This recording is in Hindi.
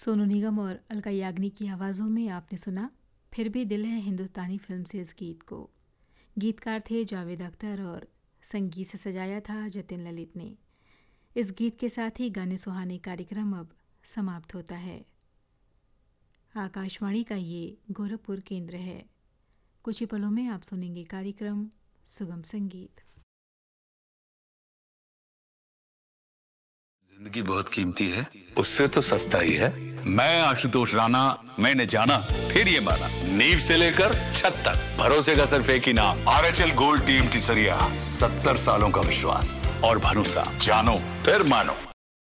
सोनू निगम और अलका याग्निक की आवाज़ों में आपने सुना फिर भी दिल है हिंदुस्तानी फिल्म से इस गीत को। गीतकार थे जावेद अख्तर और संगीत से सजाया था जतिन ललित ने। इस गीत के साथ ही गाने सुहाने कार्यक्रम अब समाप्त होता है। आकाशवाणी का ये गोरखपुर केंद्र है। कुछ ही पलों में आप सुनेंगे कार्यक्रम सुगम संगीत। जिंदगी बहुत कीमती है, उससे तो सस्ता ही है। मैं आशुतोष राणा, मैंने जाना फिर ये माना, नींव से लेकर छत तक भरोसे का सिर्फ एक ही नाम, आरएचएल गोल्ड टीएमटी सरिया। 70 सालों का विश्वास और भरोसा, जानो फिर मानो।